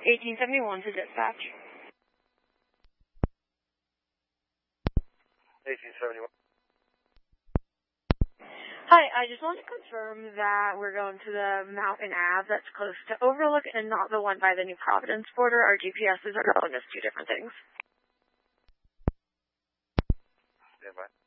1871 to dispatch. 1871. Hi, I just want to confirm that we're going to the Mountain Ave that's close to Overlook and not the one by the New Providence border. Our GPSs are telling us two different things. Stand by.